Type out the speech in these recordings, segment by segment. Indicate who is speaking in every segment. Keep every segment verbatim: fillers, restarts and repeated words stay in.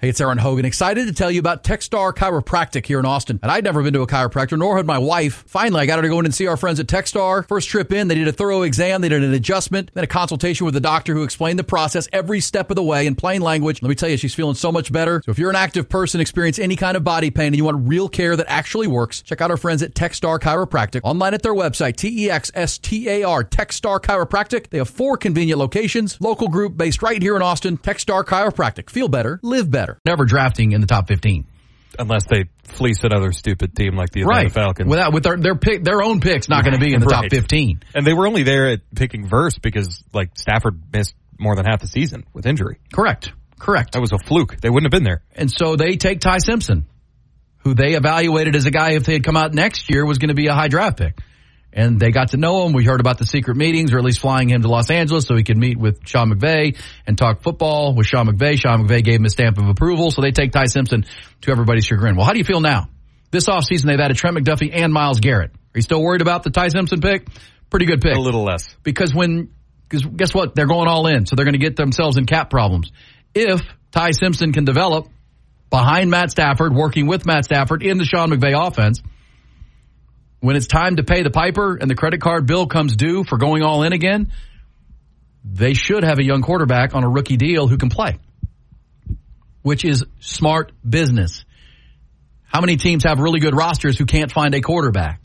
Speaker 1: Hey, it's Aaron Hogan. Excited to tell you about TechStar Chiropractic here in Austin. And I'd never been to a chiropractor, nor had my wife. Finally, I got her to go in and see our friends at TechStar. First trip in, they did a thorough exam, they did an adjustment, then a consultation with the doctor who explained the process every step of the way in plain language. Let me tell you, she's feeling so much better. So if you're an active person, experience any kind of body pain, and you want real care that actually works, check out our friends at TechStar Chiropractic. Online at their website, T E X S T A R, TechStar Chiropractic. They have four convenient locations, local group based right here in Austin. TechStar Chiropractic. Feel better, live better. Never drafting in the top fifteen.
Speaker 2: Unless they fleece another stupid team like the Atlanta
Speaker 1: right.
Speaker 2: Falcons.
Speaker 1: Without, with their their pick, their own picks not going to be in the right. top fifteen.
Speaker 2: And they were only there at picking Verse because like Stafford missed more than half the season with injury.
Speaker 1: Correct. Correct.
Speaker 2: That was a fluke. They wouldn't have been there.
Speaker 1: And so they take Ty Simpson, who they evaluated as a guy, if they had come out next year, was going to be a high draft pick. And they got to know him. We heard about the secret meetings, or at least flying him to Los Angeles so he could meet with Sean McVay and talk football with Sean McVay. Sean McVay gave him a stamp of approval, so they take Ty Simpson to everybody's chagrin. Well, how do you feel now? This offseason, they've added Trent McDuffie and Myles Garrett. Are you still worried about the Ty Simpson pick? Pretty good pick.
Speaker 2: A little less.
Speaker 1: Because when, because guess what? They're going all in, so they're going to get themselves in cap problems. If Ty Simpson can develop behind Matt Stafford, working with Matt Stafford in the Sean McVay offense, when it's time to pay the piper and the credit card bill comes due for going all in again, they should have a young quarterback on a rookie deal who can play, which is smart business. How many teams have really good rosters who can't find a quarterback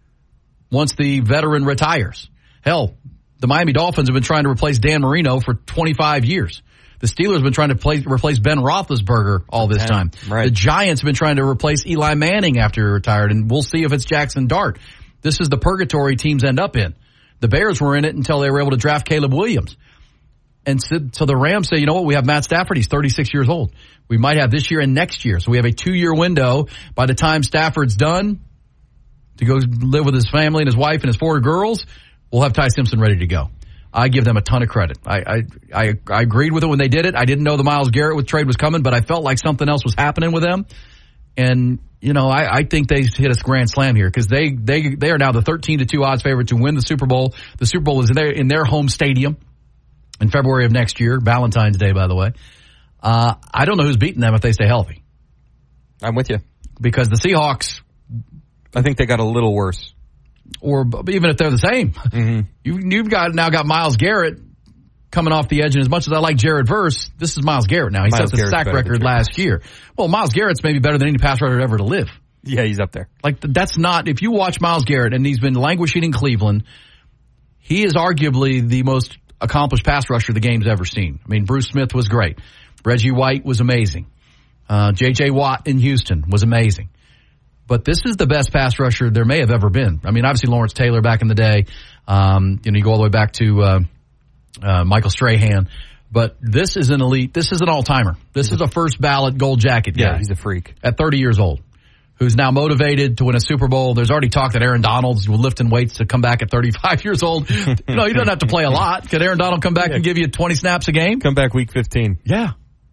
Speaker 1: once the veteran retires? Hell, the Miami Dolphins have been trying to replace Dan Marino for twenty-five years. The Steelers have been trying to play, replace Ben Roethlisberger all this time.
Speaker 2: Right.
Speaker 1: The Giants have been trying to replace Eli Manning after he retired, and we'll see if it's Jackson Dart. This is the purgatory teams end up in. The Bears were in it until they were able to draft Caleb Williams. And so, so the Rams say, you know what, we have Matt Stafford. He's thirty-six years old. We might have this year and next year. So we have a two-year window. By the time Stafford's done to go live with his family and his wife and his four girls, we'll have Ty Simpson ready to go. I give them a ton of credit. I, I I I agreed with it when they did it. I didn't know the Myles Garrett with trade was coming, but I felt like something else was happening with them. And, you know, I, I think they hit a grand slam here because they, they, they are now the thirteen to two odds favorite to win the Super Bowl. The Super Bowl is in their, in their home stadium in February of next year, Valentine's Day, by the way. Uh, I don't know who's beating them if they stay healthy.
Speaker 2: I'm with you.
Speaker 1: Because the Seahawks,
Speaker 2: I think they got a little worse.
Speaker 1: Or even if they're the same, mm-hmm. you, you've got now got Myles Garrett coming off the edge. And as much as I like Jared Verse, this is Myles Garrett now. He set the sack record last year. Well, Myles Garrett's maybe better than any pass rusher ever to live.
Speaker 2: Yeah, he's up there.
Speaker 1: Like, that's not, if you watch Myles Garrett, and he's been languishing in Cleveland, he is arguably the most accomplished pass rusher the game's ever seen. I mean, Bruce Smith was great. Reggie White was amazing. Uh, J J. Watt in Houston was amazing. But this is the best pass rusher there may have ever been. I mean, obviously Lawrence Taylor back in the day. Um, you know, you go all the way back to uh, uh, Michael Strahan. But this is an elite. This is an all-timer. This is a first ballot gold jacket guy.
Speaker 2: Yeah, he's a freak.
Speaker 1: At thirty years old, who's now motivated to win a Super Bowl. There's already talk that Aaron Donald's lifting weights to come back at thirty-five years old. You know, he doesn't have to play a lot. Could Aaron Donald come back yeah. and give you twenty snaps a game?
Speaker 2: Come back week fifteen.
Speaker 1: Yeah.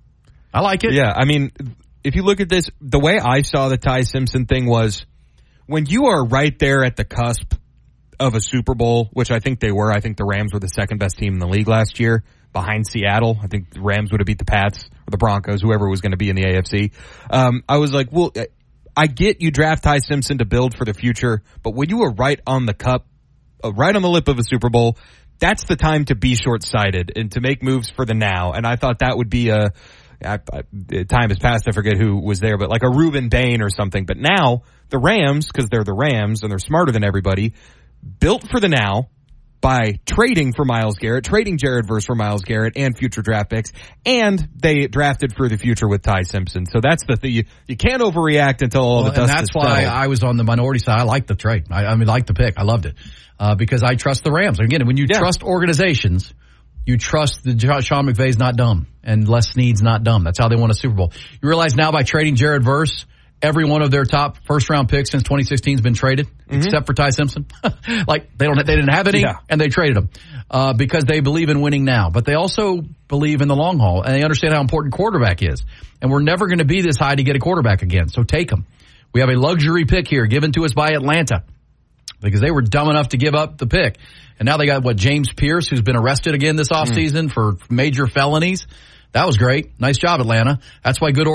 Speaker 1: I like it.
Speaker 2: Yeah, I mean, if you look at this, the way I saw the Ty Simpson thing was when you are right there at the cusp of a Super Bowl, which I think they were. I think the Rams were the second best team in the league last year behind Seattle. I think the Rams would have beat the Pats or the Broncos, whoever was going to be in the A F C. Um, I was like, well, I get you draft Ty Simpson to build for the future, but when you are right on the cup, uh, right on the lip of a Super Bowl, that's the time to be short-sighted and to make moves for the now. And I thought that would be a, I, I, time has passed, I forget who was there, but like a Reuben Bain or something. But now the Rams, because they're the Rams and they're smarter than everybody, built for the now by trading for Myles Garrett, trading Jared Verse for Myles Garrett and future draft picks, and they drafted for the future with Ty Simpson. So that's the thing. You, you can't overreact until all well, the dust is settled. And that's why
Speaker 1: I was on the minority side. I liked the trade. I, I mean, I liked the pick. I loved it uh, because I trust the Rams. Again, when you yeah. trust organizations, you trust that Sean McVay's not dumb and Les Snead's not dumb. That's how they won a Super Bowl. You realize now by trading Jared Verse, every one of their top first-round picks since twenty sixteen has been traded, mm-hmm. except for Ty Simpson. Like, they don't, they didn't have any, yeah. and they traded him uh, because they believe in winning now. But they also believe in the long haul, and they understand how important quarterback is. And we're never going to be this high to get a quarterback again, so take him. We have a luxury pick here given to us by Atlanta because they were dumb enough to give up the pick. And now they got, what, James Pierce, who's been arrested again this offseason mm. for major felonies. That was great. Nice job, Atlanta. That's why good